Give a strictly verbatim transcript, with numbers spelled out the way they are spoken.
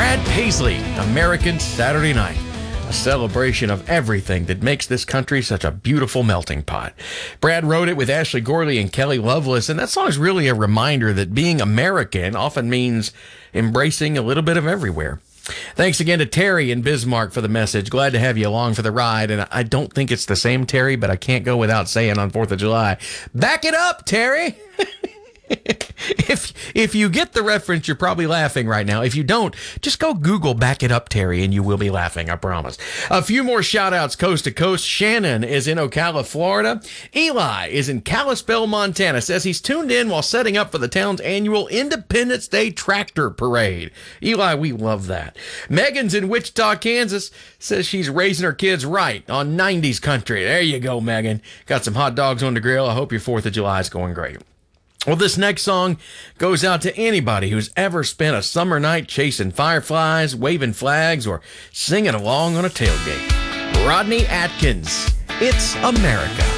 Brad Paisley, American Saturday Night. A celebration of everything that makes this country such a beautiful melting pot. Brad wrote it with Ashley Gorley and Kelly Loveless, and that song is really a reminder that being American often means embracing a little bit of everywhere. Thanks again to Terry in Bismarck for the message. Glad to have you along for the ride. And I don't think it's the same Terry, but I can't go without saying on fourth of July, back it up, Terry. If if you get the reference, you're probably laughing right now. If you don't, just go Google Back It Up, Terry, and you will be laughing, I promise. A few more shout-outs coast to coast. Shannon is in Ocala, Florida. Eli is in Kalispell, Montana. Says he's tuned in while setting up for the town's annual Independence Day Tractor Parade. Eli, we love that. Megan's in Wichita, Kansas. Says she's raising her kids right on nineties country. There you go, Megan. Got some hot dogs on the grill. I hope your fourth of July is going great. Well, this next song goes out to anybody who's ever spent a summer night chasing fireflies, waving flags, or singing along on a tailgate. Rodney Atkins, It's America.